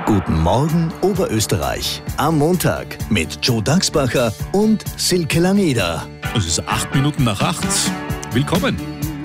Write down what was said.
Guten Morgen Oberösterreich. Am Montag mit Joe Daxbacher und Silke Lameda. Es ist 8 Minuten nach 8. Willkommen.